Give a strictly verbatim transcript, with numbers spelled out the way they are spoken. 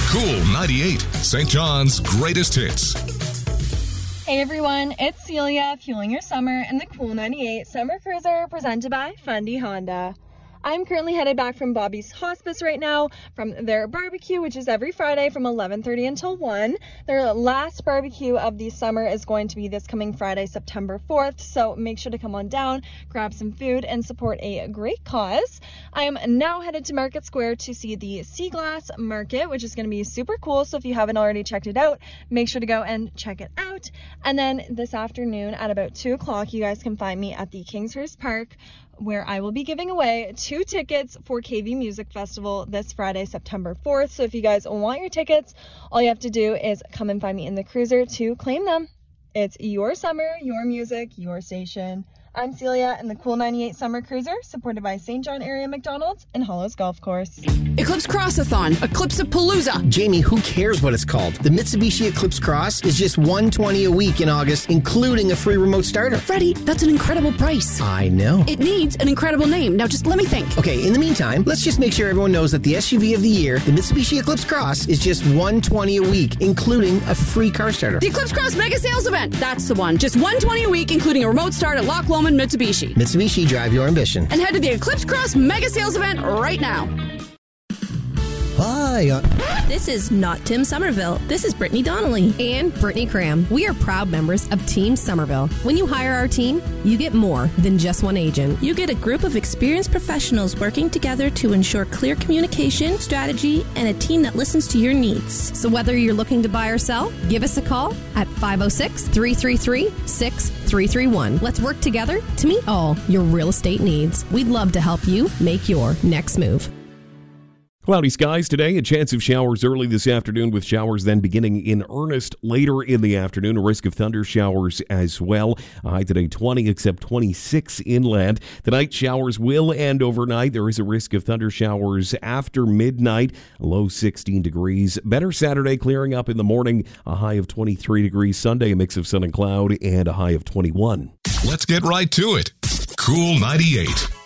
Cool ninety-eight, Saint John's greatest hits. Hey everyone, it's Celia, fueling your summer in the Cool ninety-eight Summer Cruiser presented by Fundy Honda. I'm currently headed back from Bobby's Hospice right now from their barbecue, which is every Friday from eleven thirty until one. Their last barbecue of the summer is going to be this coming Friday, September fourth, so make sure to come on down, grab some food, and support a great cause. I am now headed to Market Square to see the Sea Glass Market, which is going to be super cool, so if you haven't already checked it out, make sure to go and check it out. And then this afternoon at about two o'clock, you guys can find me at the Kingshurst Park, where I will be giving away two tickets for K V Music Festival this Friday, September fourth. So if you guys want your tickets, all you have to do is come and find me in the cruiser to claim them. It's your summer, your music, your station. I'm Celia in the Cool ninety-eight Summer Cruiser, supported by Saint John Area McDonald's and Hollows Golf Course. Eclipse Crossathon, Eclipse-a-Palooza. Jamie, who cares what it's called? The Mitsubishi Eclipse Cross is just one hundred twenty dollars a week in August, including a free remote starter. Freddie, that's an incredible price. I know. It needs an incredible name. Now just let me think. Okay, in the meantime, let's just make sure everyone knows that the S U V of the year, the Mitsubishi Eclipse Cross, is just one hundred twenty dollars a week, including a free car starter. The Eclipse Cross Mega Sales Event. That's the one. Just one hundred twenty dollars a week, including a remote start at Loch Lomond Mitsubishi. Mitsubishi, drive your ambition. And head to the Eclipse Cross Mega Sales Event right now. Hi. Uh- this is not Tim Somerville. This is Brittany Donnelly. And Brittany Cram. We are proud members of Team Somerville. When you hire our team, you get more than just one agent. You get a group of experienced professionals working together to ensure clear communication, strategy, and a team that listens to your needs. So whether you're looking to buy or sell, give us a call at five oh six, three three three, six three three one. Let's work together to meet all your real estate needs. We'd love to help you make your next move. Cloudy skies today, a chance of showers early this afternoon with showers then beginning in earnest later in the afternoon. A risk of thunder showers as well. A high today twenty, except twenty-six inland. Tonight showers will end overnight. There is a risk of thunder showers after midnight. A low sixteen degrees. Better Saturday, clearing up in the morning. A high of twenty-three degrees. Sunday, a mix of sun and cloud and a high of twenty-one. Let's get right to it. Cool ninety-eight.